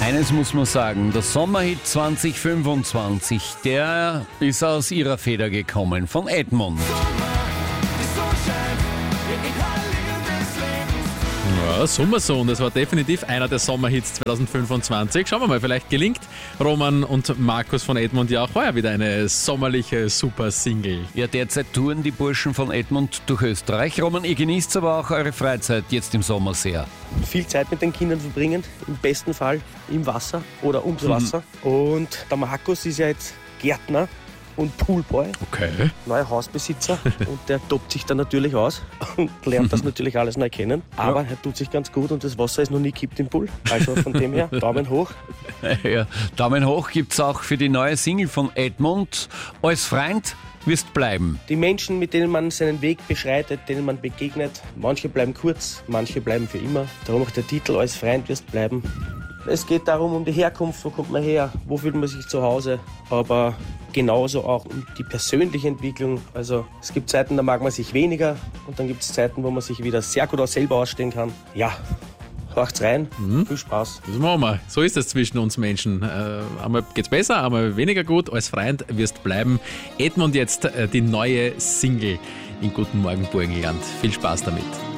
Eines muss man sagen, der Sommerhit 2025, der ist aus ihrer Feder gekommen, von Edmund. Ja, Sommersohn, das war definitiv einer der Sommerhits 2025. Schauen wir mal, vielleicht gelingt Roman und Markus von Edmund ja auch heuer wieder eine sommerliche Super-Single. Ja, derzeit touren die Burschen von Edmund durch Österreich. Roman, ihr genießt aber auch eure Freizeit jetzt im Sommer sehr. Viel Zeit mit den Kindern verbringen, im besten Fall im Wasser oder ums Wasser. Und der Markus ist ja jetzt Gärtner und Poolboy, Okay. neuer Hausbesitzer und der tobt sich dann natürlich aus und lernt das natürlich alles neu kennen. Aber er tut sich ganz gut und das Wasser ist noch nie gekippt im Pool. Also von dem her, Daumen hoch. Ja, Daumen hoch gibt's auch für die neue Single von Edmund. Als Freund wirst bleiben. Die Menschen, mit denen man seinen Weg beschreitet, denen man begegnet, manche bleiben kurz, manche bleiben für immer. Darum auch der Titel, als Freund wirst bleiben. Es geht darum, um die Herkunft, wo kommt man her, wo fühlt man sich zu Hause, aber genauso auch um die persönliche Entwicklung. Also es gibt Zeiten, da mag man sich weniger und dann gibt es Zeiten, wo man sich wieder sehr gut auch selber ausstehen kann. Ja, hört's rein, viel Spaß. Das machen wir. So ist es zwischen uns Menschen. Einmal geht's besser, einmal weniger gut. Als Freund wirst bleiben. Edmund jetzt die neue Single in Guten Morgen Burgenland. Viel Spaß damit.